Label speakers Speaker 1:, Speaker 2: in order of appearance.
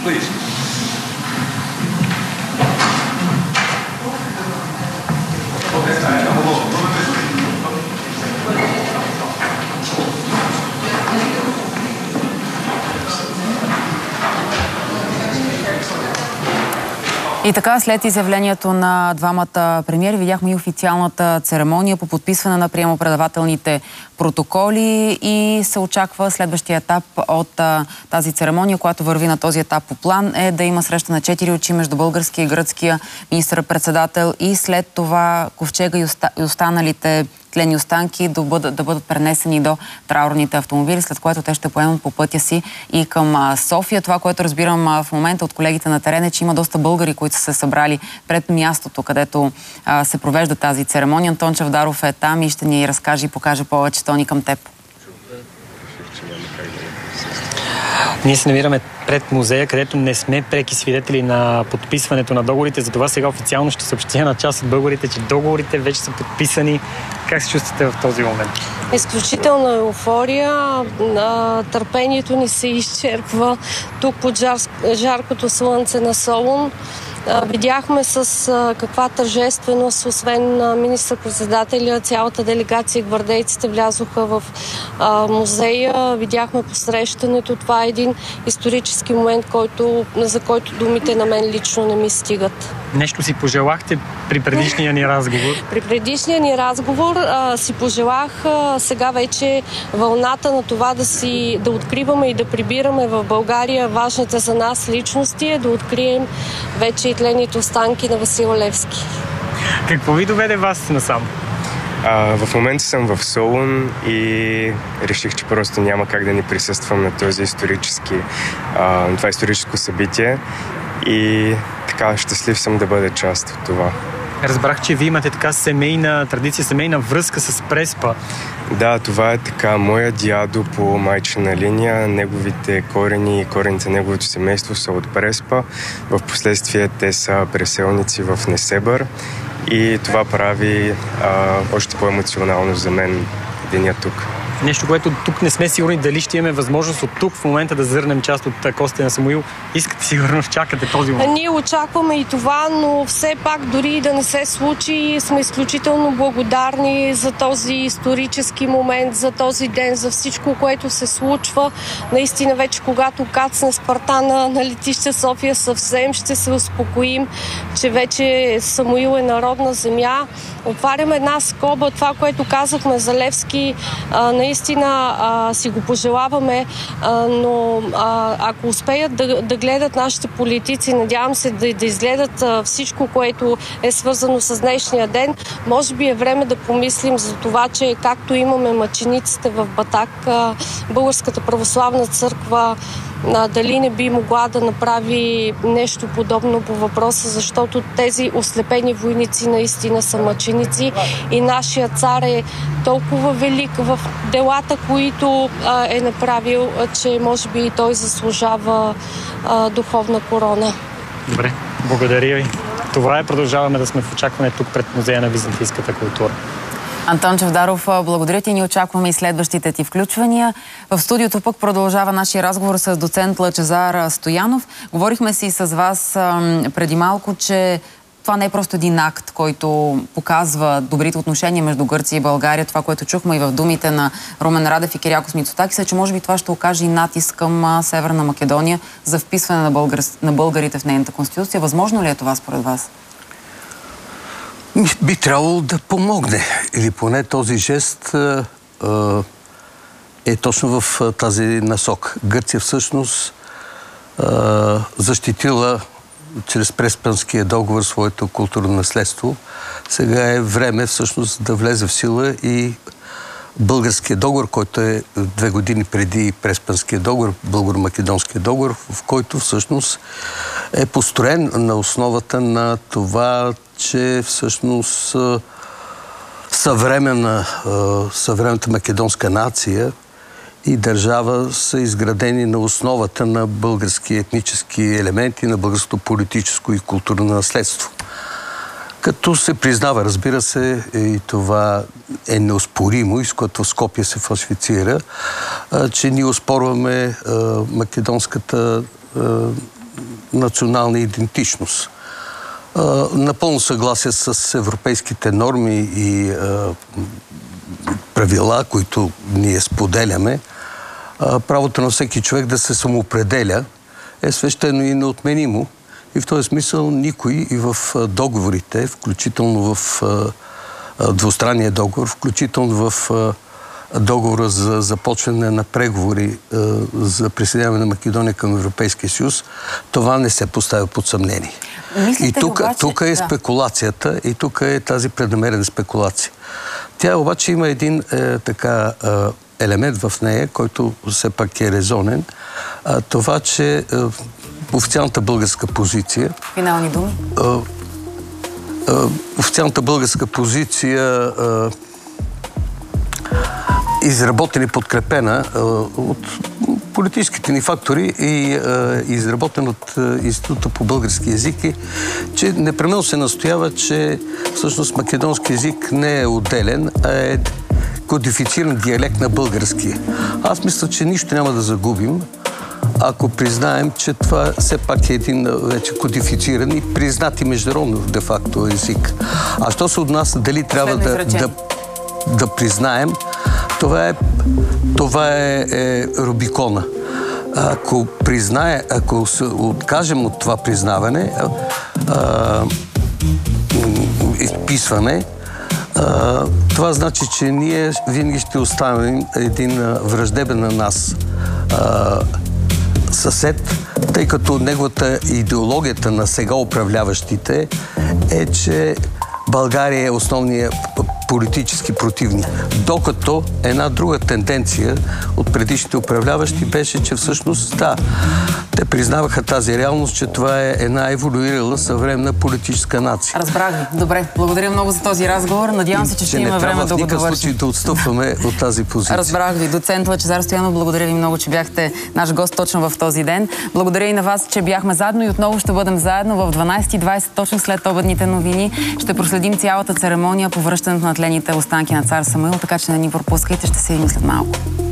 Speaker 1: Please.
Speaker 2: И така, след изявлението на двамата премиери, видяхме и официалната церемония по подписване на приемо-предавателните протоколи и се очаква следващия етап от тази церемония, която върви на този етап по план, е да има среща на 4 очи между българския и гръцкия министър-председател и след това ковчега и останалите тлени останки да бъдат пренесени до траурните автомобили, след което те ще поемат по пътя си и към София. Това, което разбирам в момента от колегите на терен, е, че има доста българи, които са се събрали пред мястото, където се провежда тази церемония. Антон Чавдаров е там и ще ни разкаже и покаже повече. Тони, към теб.
Speaker 3: Ние се намираме пред музея, където не сме преки свидетели на подписването на договорите. Затова сега официално ще съобщя на част от българите, че договорите вече са подписани. Как се чувствате в този момент?
Speaker 4: Изключителна еуфория. Търпението ни се изчерпва тук под жаркото слънце на Солун. Видяхме с каква тържественост, освен министър-председателя, цялата делегация и гвардейците влязоха в музея. Видяхме посрещането. Това е един исторически момент, за който думите на мен лично не ми стигат.
Speaker 3: Нещо си пожелахте при предишния ни разговор?
Speaker 4: При предишния ни разговор си пожелах сега вече вълната на това да откриваме и да прибираме в България важните за нас личности, да открием вече и тлените останки на Васил Левски.
Speaker 3: Какво ви доведе вас насам?
Speaker 5: В момента съм в Солун и реших, че просто няма как да не присъствам на този това историческо събитие и така щастлив съм да бъда част от това.
Speaker 3: Разбрах, че вие имате така семейна традиция, семейна връзка с Преспа.
Speaker 5: Да, това е така. Моя дядо по майчина линия, неговите корени и корените на неговото семейство са от Преспа. В последствие те са преселници в Несебър и това прави още по-емоционално за мен деня тук.
Speaker 3: Нещо, което тук не сме сигурни дали ще имаме възможност от тук в момента да зърнем част от костите на Самуил. Искате сигурно, чакате този момент.
Speaker 4: Ние очакваме и това, но все пак дори и да не се случи, сме изключително благодарни за този исторически момент, за този ден, за всичко, което се случва. Наистина вече, когато кацне Спартана на летище София, съвсем ще се успокоим, че вече Самуил е народна земя. Отваряме една скоба, това, което казахме за Левски, наистина си го пожелаваме, но ако успеят да гледат нашите политици, надявам се да изгледат всичко, което е свързано с днешния ден, може би е време да помислим за това, че както имаме мъчениците в Батак, Българската православна църква дали не би могла да направи нещо подобно по въпроса, защото тези ослепени войници наистина са мъченици и нашия цар е толкова велик в делата, които е направил, че може би и той заслужава духовна корона.
Speaker 3: Добре, благодаря ви. Това е, продължаваме да сме в очакване тук пред Музея на византийската култура.
Speaker 2: Антон Чавдаров, благодаря ти. Ни очакваме и следващите ти включвания. В студиото пък продължава нашия разговор с доцент Лъчезар Стоянов. Говорихме си с вас преди малко, че това не е просто един акт, който показва добрите отношения между Гърция и България. Това, което чухме и в думите на Румен Радев и Кирякос Мицотакис, е, че може би това ще окаже и натиск към Северна Македония за вписване на българите в нейната конституция. Възможно ли е това според вас?
Speaker 6: Би трябвало да помогне. Или поне този жест е точно в тази насок. Гърция всъщност защитила чрез Преспанския договор своето културно наследство. Сега е време всъщност да влезе в сила и българския договор, който е 2 години преди Преспанския договор, българо-македонския договор, в който всъщност е построен на основата на това, че всъщност съвременната македонска нация и държава са изградени на основата на български етнически елементи, на българското политическо и културно наследство. Като се признава, разбира се, и това е неоспоримо, и с което в Скопие се фалшифицира, че ние оспорваме македонската национална идентичност. Напълно съгласие с европейските норми и правила, които ние споделяме. Правото на всеки човек да се самоопределя е свещено и неотменимо. И в този смисъл никой и в договорите, включително в двустранния договор, включително в договора за започване на преговори за присъединяване на Македония към Европейския съюз, това не се поставя под съмнение. И тук е спекулацията, и тук е тази преднамерена спекулация. Тя обаче има един елемент в нея, който все пак е резонен. Това, че официалната българска позиция...
Speaker 2: Финални думи?
Speaker 6: Официалната българска позиция изработена и подкрепена от политическите ни фактори и изработен от Института по български език, че непременно се настоява, че всъщност македонски език не е отделен, а е кодифициран диалект на българския. Аз мисля, че нищо няма да загубим, ако признаем, че това все пак е един вече кодифициран и признат и международно де-факто език. А що се отнася, дали трябва да признаем, това е Рубикона. Ако се откажем от това признаване и вписване, това значи, че ние винаги ще оставим един враждебен на нас съсед, тъй като неговата идеологията на сега управляващите е, че България е основният политически противник. Докато една друга тенденция от предишните управляващи беше, че всъщност те признаваха тази реалност, че това е една еволюирала съвременна политическа нация.
Speaker 2: Разбрах ви. Добре. Благодаря много за този разговор. Надявам се, че ще има време да го довършим.
Speaker 6: Не трябва в никакъв случай да отстъпваме от тази позиция.
Speaker 2: Разбрах ви. Доцент Лъчезар Стоянов, благодаря ви много, че бяхте наш гост точно в този ден. Благодаря и на вас, че бяхме заедно и отново ще бъдем заедно в 12:20, точно след обедните новини. Ще проследим цялата церемония по връщането на тлените останки на цар Самуил, така че не ни пропускайте, ще се видим след малко.